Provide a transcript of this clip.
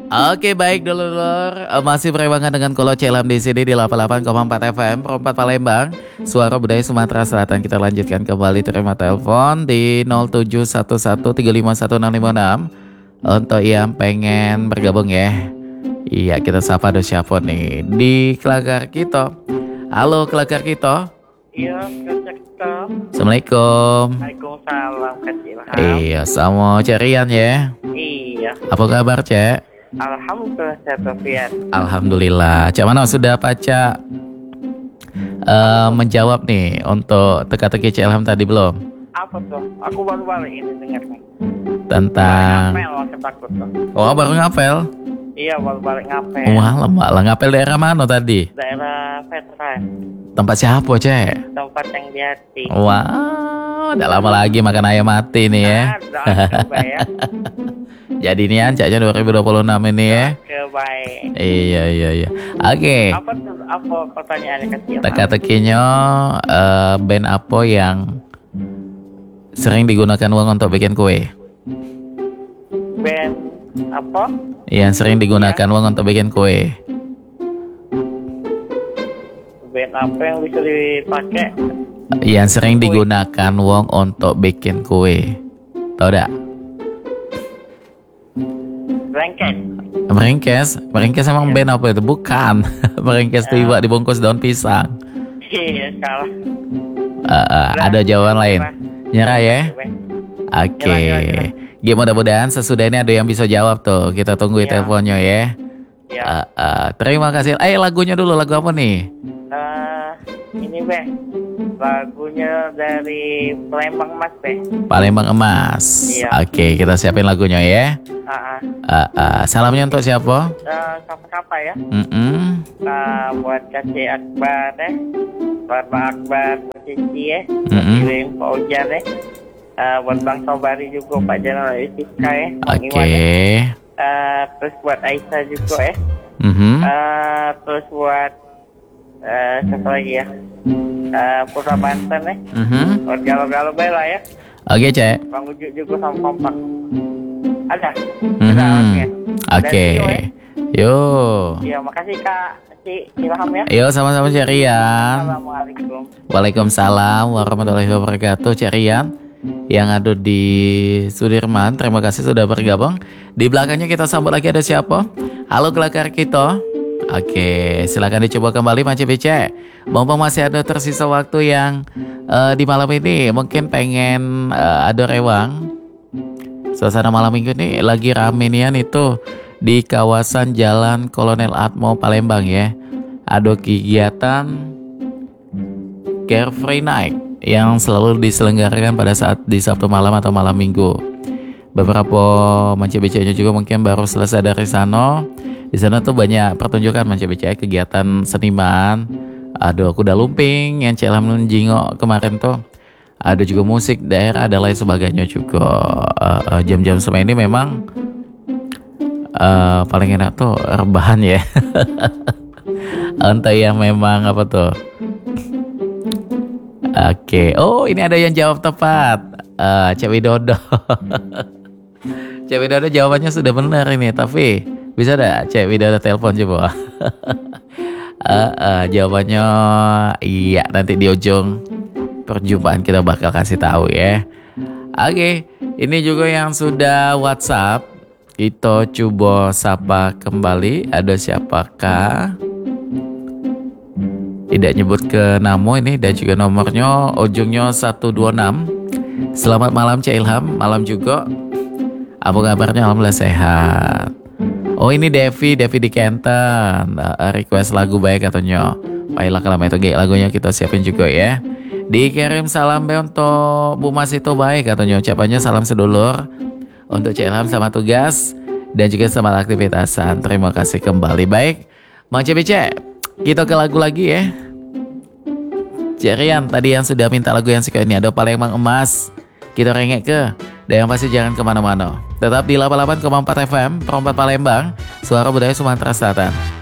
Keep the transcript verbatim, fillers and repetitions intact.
Oke baik dulur, Eh, masih berewangan dengan Kolo Celam di sini di delapan puluh delapan koma empat F M Perempat Palembang, suara budaya Sumatera Selatan. Kita lanjutkan kembali, terima telepon di nol tujuh satu satu tiga lima satu enam lima enam untuk yang pengen bergabung ya. Iya, kita sapa do siapa nih di Kelakar kita. Halo Kelakar kita. Iya, Kak. Assalamualaikum. Waalaikumsalam, kecil. Iya, sama Cerian ya. Iya. Apa kabar Cek? Alhamdulillah saya Sofian. Alhamdulillah. Cak mana sudah Paca uh, menjawab nih untuk teka-teki Cik Ilham tadi belum? Apa tuh? Aku baru balik ini dengar nih. Tentang Ngapel, aku takut tuh. Oh, baru ngapel? Iya, baru balik ngapel. Wah, lama lah. Ngapel daerah mana tadi? Daerah veteran. Tempat siapa, Cek? Tempat yang di hati. Wow, udah lama lagi makan ayam mati nih ya. Ada, coba ya. Jadi ini Ancaknya dua ribu dua puluh enam ini ya. Kebaik. Iya, iya, iya. Oke. Apa tuh? Apa pertanyaannya kecil? Teka-tekinya uh, band apa yang sering digunakan uang untuk bikin kue? Band apa? Yang sering digunakan uang untuk bikin kue. Band apa yang bisa dipakai? Yang sering digunakan uang untuk bikin kue. Tahu dak? Rengkek. Meringkes, meringkes emang band apa itu? Bukan. Meringkes tuh iba dibungkus daun pisang. Iya, salah. Uh, uh, ada jawaban lain. Nyerah ya? Oke. Nyerah, Okay. Mudah-mudahan sesudah ini ada yang bisa jawab tuh. Kita tunggu Ya. teleponnya ya. Ya. Uh, uh, terima kasih. Eh lagunya dulu, lagu apa nih? Eh, ini Be, lagunya dari Palembang Mas Be. Palembang Emas. Iya. Oke, kita siapin lagunya ya. Ah, ah. Uh, uh, salamnya untuk siapa? Eh, siapa-siapa ya? Mm-mm. Nah, buat Kacik Akbar deh, buat Bang Akbar, buat Cici ya, buat Mm-mm. Iwin, Pak Ujan ya, Eh, buat Bang Sobari juga, Pak Jalan Iska ya, Bang Oke. Iwan ya. Eh, terus buat Aisyah juga ya. Mhm. Eh, terus buat eh, siapa lagi ya? Eh, Putra Banten ya. Mhm. Buat galau-galau bela ya. Oke, Cek. Bang Ujuk juga sama kompak. Ada? Ada Mhm. alatnya? Oke. Dan Tio, ya? Yo. Iya, makasih Kak Si Ilham ya. Yo, sama-sama Cek Rian. Assalamualaikum. Waalaikumsalam warahmatullahi wabarakatuh, Cek Rian yang ada di Sudirman. Terima kasih sudah bergabung. Di belakangnya kita sambut lagi, ada siapa? Halo Kelakar kita. Oke, silakan dicoba kembali Mas B C. Mumpung masih ada tersisa waktu yang eh, di malam ini mungkin pengen eh, ada rewang. Suasana malam minggu ini lagi rame nian itu di kawasan Jalan Kolonel Atmo Palembang ya. Ada kegiatan Carefree Night yang selalu diselenggarakan pada saat di Sabtu malam atau malam minggu. Beberapa manca B C-nya juga mungkin baru selesai dari sana. Di sana tuh banyak pertunjukan manca B C, kegiatan seniman. Ada kuda lumping yang Celam jingok kemarin tuh. Ada juga musik daerah, ada lain sebagainya juga. Uh, uh, jam-jam semai ini memang uh, paling enak tuh rebahan ya. Entah yang memang apa tuh. Oke, oh ini ada yang jawab tepat. Uh, Cek Widodo. Cek Widodo jawabannya sudah benar ini, tapi bisa dah Cek Widodo telepon coba. uh, uh, jawabannya iya, nanti di ujung perjumpaan kita bakal kasih tahu ya. Oke, ini juga yang sudah WhatsApp. Kita coba sapa kembali. Ada siapakah? Tidak nyebut ke nama ini dan juga nomornya ujungnya satu dua enam. Selamat malam Cik Ilham, malam juga. Apa kabarnya? Alhamdulillah sehat. Oh ini Devi, Devi di Kenten. Uh, request lagu baik katanya. Baiklah kalau itu gak lagunya kita siapin juga ya. Dikirim salam be untuk Bu Mas itu baik katanya. Ucapannya salam sedulur untuk Cik Ilham sama tugas dan juga sama aktivitasan. Terima kasih kembali. Baik, Mang C B C, kita ke lagu lagi ya. Cerian tadi yang sudah minta lagu yang suka ini ada Palembang Emas. Kita rengek ke. Dan yang pasti jangan kemana-mana. Tetap di delapan puluh delapan koma empat F M Perempat Palembang, suara budaya Sumatera Selatan.